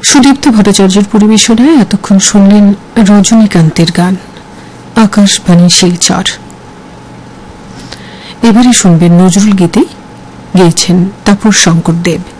সুদীপ্ত ভট্টাচার্যের পরিবেশনায় এতক্ষণ শুনলেন রজনীকান্তের গান আকাশবাণী শিলচর। এবারে শুনবেন নজরুল গীতি, গেয়েছেন তাপস শঙ্কর দেব।